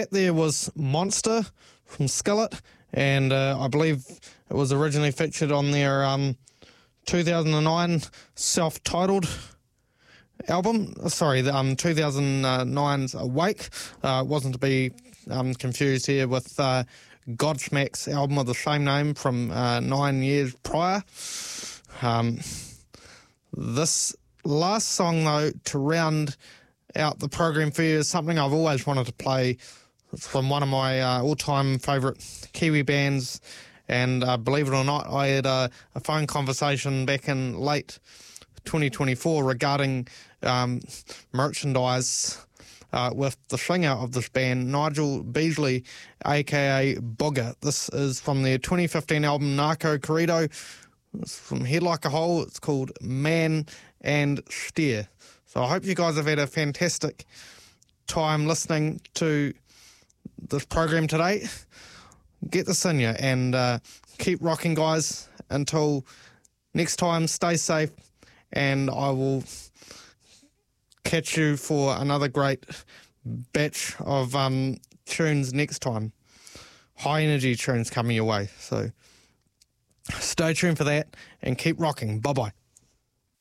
that there was Monster from Skillet, and I believe it was originally featured on their 2009 self-titled album. Sorry, the 2009's Awake. Wasn't to be confused here with Godsmack's album of the same name from 9 years prior. This last song, though, to round out the program for you is something I've always wanted to play. It's from one of my all-time favourite Kiwi bands, and believe it or not, I had a phone conversation back in late 2024 regarding merchandise with the singer of this band, Nigel Beasley, aka Booger. This is from their 2015 album Narco Corrido. It's from Head Like a Hole. It's called Man and Steer. So I hope you guys have had a fantastic time listening to this program today. Get this in you and keep rocking, guys. Until next time, stay safe, and I will catch you for another great batch of tunes next time. High energy tunes coming your way. So stay tuned for that and keep rocking. Bye-bye.